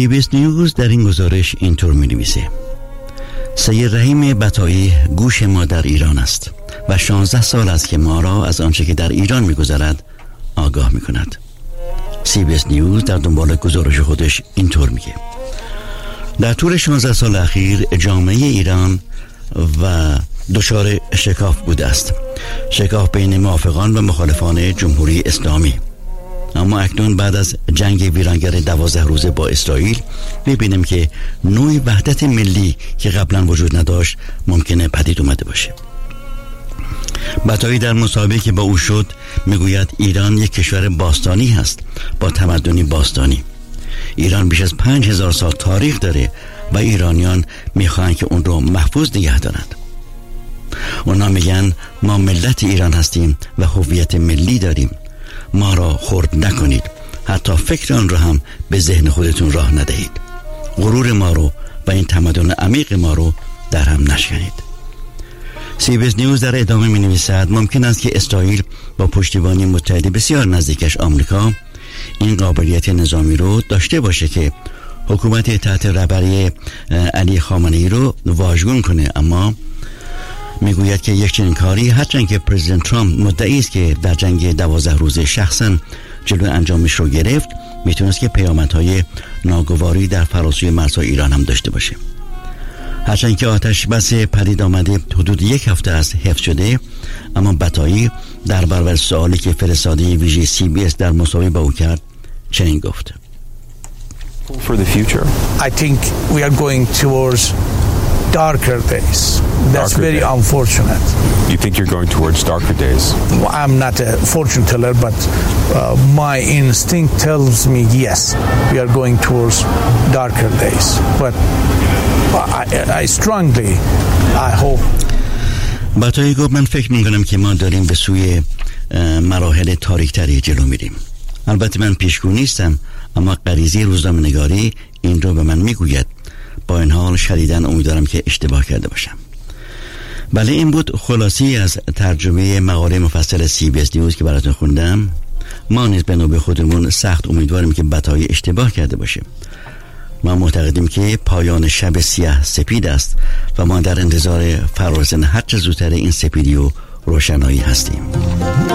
CBS نیوز در این گزارش اینطور می‌نویسه: سید رحیم بطایی گوش ما در ایران است و 16 سال است که ما را از آنچه که در ایران می‌گذرد آگاه می‌کند. CBS نیوز در دنبال گزارش خودش اینطور میگه: در طول 16 سال اخیر جامعه ایران و دچار شکاف بوده است، شکاف بین موافقان و مخالفان جمهوری اسلامی. اما اکنون بعد از جنگ ویرانگر 12 روزه با اسرائیل می‌بینیم که نوعی وحدت ملی که قبلا وجود نداشت ممکنه پدید اومده باشه. بطایی در مصاحبه‌ای که با او شد میگوید ایران یک کشور باستانی هست با تمدنی باستانی. ایران بیش از 5000 سال تاریخ داره و ایرانیان میخوان که اون رو محفوظ نگه دارند. اونا میگن ما ملت ایران هستیم و هویت ملی داریم، ما را خرد نکنید، حتی فکر آن را هم به ذهن خودتون راه ندهید، غرور ما رو و این تمدن عمیق ما رو در هم نشکنید. CBS نیوز در ادامه می نویسد ممکن است که اسرائیل با پشتیبانی متحد بسیار نزدیکش آمریکا این قابلیت نظامی رو داشته باشه که حکومت تحت رهبری علی خامنه‌ای رو واژگون کنه، اما میگوید که یک چنین کاری هرچند که پرزیدنت ترامپ مدعی است که در جنگ 12 روزه شخصا جلوی انجامش رو گرفت، میتونست که پیامدهای ناگواری در فراسوی مرزهای ایران هم داشته باشه. هرچند که آتش بس پدید آمده حدود 1 هفته است حفظ شده، اما بطایی در برابر سوالی که فرستاده ویژه CBS در مصاحبه با او کرد چنین گفت: For the future, I think we are going towards darker days. That's very unfortunate. You think you're going towards darker days? I'm not a fortune teller, but my instinct tells me yes, we are going towards darker days. But I strongly, I hope. بطایی گفت من فکر میکنم که ما داریم به سوی مراحل تاریک‌تری جلو میریم. البته من پیشگو نیستم، اما غریزه روزنامه‌نگاری این رو به من میگوید. با این حال شدیداً امیدوارم که اشتباه کرده باشم. بله، این بود خلاصی از ترجمه مقاله مفصل CBS نیوز که براتون خوندم. ما نیز به نوبه خودمون سخت امیدواریم که بطایی اشتباه کرده باشه. ما معتقدیم که پایان شب سیاه سپید است و ما در انتظار فرارسیدن هر چه زودتر این سپیدی و روشنایی هستیم.